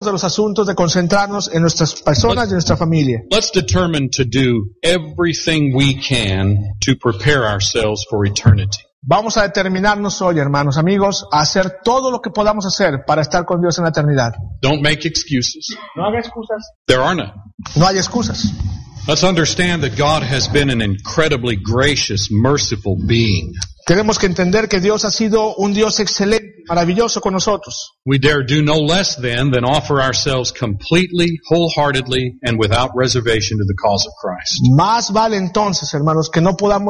de los asuntos, de concentrarnos en nuestras personas y en nuestra familia. Let's determine to do everything we can to prepare ourselves for eternity. Vamos a determinarnos hoy, hermanos, amigos, a hacer todo lo que podamos hacer para estar con Dios en la eternidad. Don't make excuses. No haga excusas. There are none. No hay excusas. Let's understand that God has been an incredibly gracious, merciful being. Tenemos que entender que Dios ha sido un Dios excelente, maravilloso con nosotros. We dare do no less than offer ourselves completely, wholeheartedly, and without reservation to the cause of Christ. Más vale entonces, hermanos, que no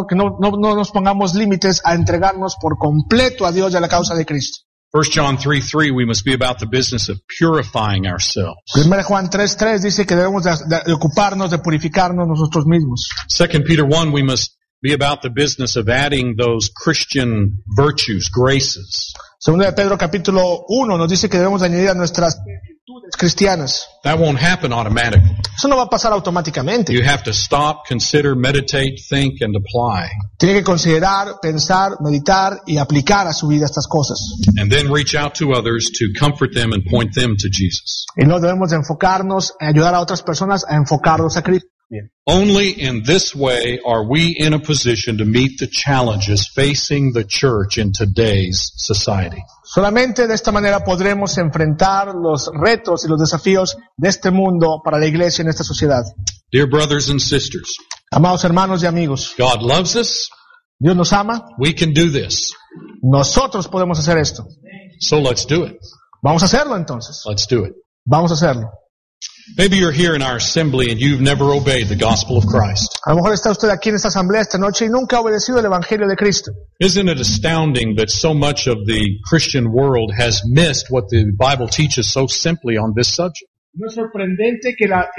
nos pongamos límites a entregarnos por completo a Dios y a la causa de Cristo. 1 John 3:3, we must be about the business of purifying ourselves. 1 Juan 3:3 dice que debemos de ocuparnos de purificarnos nosotros mismos. 2 Peter 1, we must be about the business of adding those Christian virtues, graces. Segunda de Pedro capítulo 1 nos dice que debemos de añadir a nuestras virtudes cristianas. That won't happen automatically. Eso no va a pasar automáticamente. You have to stop, consider, meditate, think, and apply. Tiene que considerar, pensar, meditar y aplicar a su vida estas cosas. And then reach out to others to comfort them and point them to Jesus. Y no debemos de enfocarnos en ayudar a otras personas a enfocarnos a Cristo. Bien. Only in this way are we in a position to meet the challenges facing the church in today's society. Solamente de esta manera podremos enfrentar los retos y los desafíos de este mundo para la iglesia en esta sociedad. Dear brothers and sisters, Amados hermanos y amigos, God loves us. Dios nos ama, We can do this. nosotros podemos hacer esto. So let's do it. Vamos a hacerlo entonces. Let's do it. Vamos a hacerlo. Maybe you're here in our assembly and you've never obeyed the gospel of Christ. A lo mejor está usted aquí en esta asamblea esta noche y nunca ha obedecido el Evangelio de Cristo. Isn't it astounding that so much of the Christian world has missed what the Bible teaches so simply on this subject? No es sorprendente que la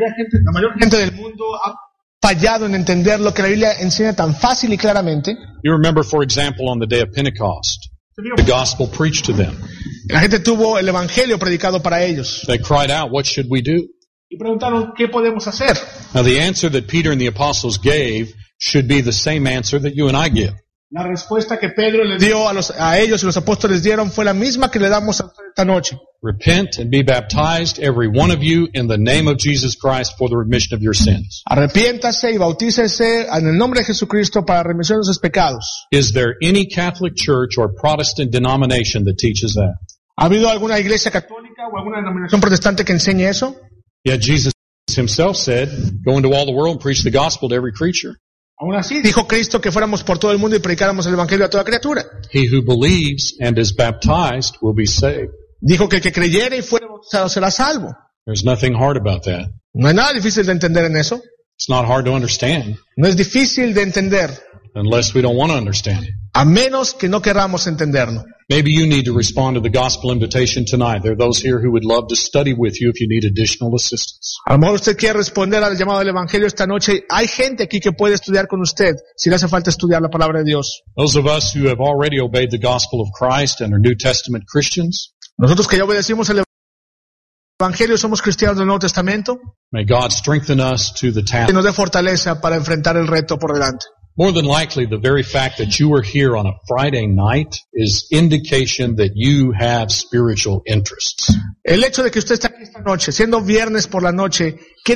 mayor gente del mundo ha fallado en entender lo que la Biblia enseña tan fácil y claramente. You remember, for example, on the day of Pentecost, the gospel preached to them. La gente tuvo el Evangelio predicado para ellos. They cried out, what should we do? Y preguntaron, ¿qué podemos hacer? Now the answer that Peter and the apostles gave should be the same answer that you and I give. La respuesta que Pedro le dio a ellos y los apóstoles dieron fue la misma que le damos a usted esta noche. Repent and be baptized, every one of you, in the name of Jesus Christ for the remission of your sins. Arrepiéntase y bautícese en el nombre de Jesucristo para la remisión de sus pecados. Is there any Catholic church or Protestant denomination that teaches that? ¿Ha habido alguna iglesia católica o alguna denominación protestante que enseñe eso? Yet Jesus himself said, go into all the world and preach the gospel to every creature. Aún así, dijo Cristo que fuéramos por todo el mundo y predicáramos el Evangelio a toda criatura. He who believes and is baptized will be saved. Dijo que el que creyere y fuere bautizado será salvo. There's nothing hard about that. No hay nada difícil de entender en eso. It's not hard to understand No es difícil de entender, unless we don't want to understand it. a menos que no queramos entenderlo. Maybe you need to respond to the gospel invitation tonight. There are those here who would love to study with you if you need additional assistance. A lo mejor usted quiere responder al llamado del Evangelio esta noche. Hay gente aquí que puede estudiar con usted si le hace falta estudiar la palabra de Dios. Those of us who have already obeyed the gospel of Christ and are New Testament Christians, Nosotros que ya obedecimos el Evangelio, somos cristianos del Nuevo Testamento, may God strengthen us to the que task. nos dé fortaleza para enfrentar el reto por delante. More than likely, the very fact that you are here on a Friday night is indication that you have spiritual interests. El hecho de que usted está aquí esta noche, siendo viernes por la noche,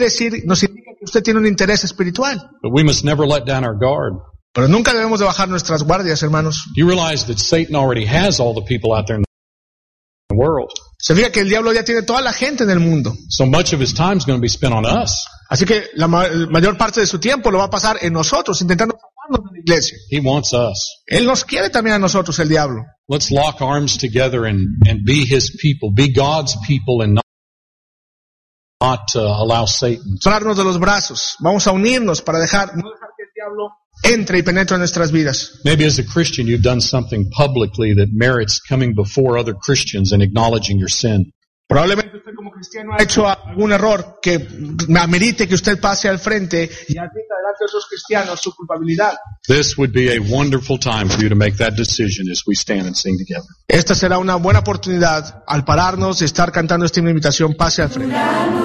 nos indica que usted tiene un interés espiritual. But we must never let down our guard. Pero nunca debemos de bajar nuestras guardias, hermanos. You realize that Satan already has all the people out there in the world. Se fija que el diablo ya tiene toda la gente en el mundo. So much of his time is going to be spent on us. Así que la mayor parte de su tiempo lo va a pasar en nosotros, intentando sacarnos de la iglesia. He wants us. Él nos quiere también a nosotros, el diablo. Let's lock arms together and be his people, be God's people, and not allow Satan. Sonarnos de los brazos. Vamos a unirnos para no dejar que el diablo entre y penetre en nuestras vidas. Maybe as a Christian you've done something publicly that merits coming before other Christians and acknowledging your sin. Probablemente usted como cristiano ha hecho algún error que amerite que usted pase al frente y admita delante de otros cristianos su culpabilidad. This would be a wonderful time for you to make that decision as we stand and sing together. Esta será una buena oportunidad al pararnos y estar cantando esta invitación, pase al frente.